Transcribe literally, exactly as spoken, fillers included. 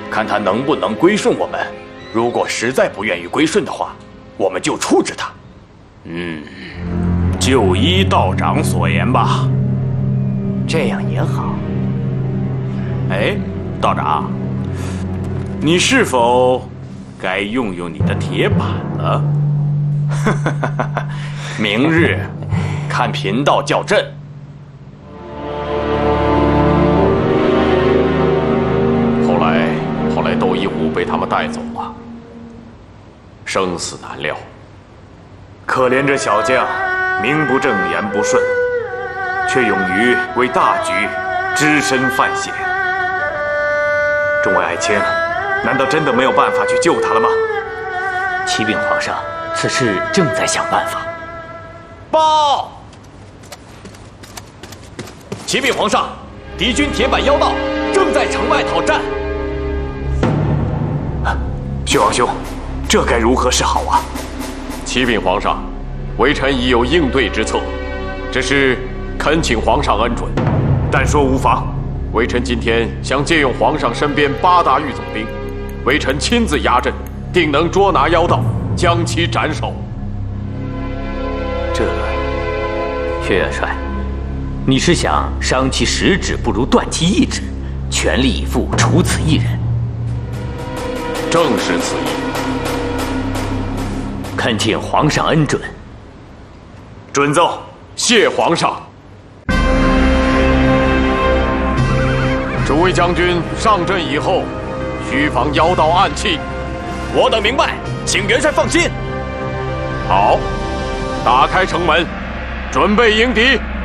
看他能不能归顺我们。如果实在不愿意归顺的话，我们就处置他。 嗯，就依道长所言吧。 这样也好。 哎，道长，你是否该用用你的铁板了？ 明日看贫道叫阵。 后来，后来窦一虎被他们带走了，生死难料。 可怜这小将，名不正言不顺，却勇于为大局只身犯险。众位爱卿，难道真的没有办法去救他了吗？ 启禀皇上，此事正在想办法。 报！启禀皇上，敌军铁板妖道正在城外讨战。 薛王兄，这该如何是好啊？ 启禀皇上，微臣已有应对之策，只是恳请皇上恩准。 但说无妨。 微臣今天想借用皇上身边八大御总兵，微臣亲自压阵，定能捉拿妖道，将其斩首。 这，薛元帅，你是想伤其十指，不如断其一指，全力以赴除此一人？ 正是此意。 恳请皇上恩准。 准奏。 谢皇上。诸位将军上阵以后，须防妖道暗器。 我等明白，请元帅放心。 好，打开城门，准备迎敌。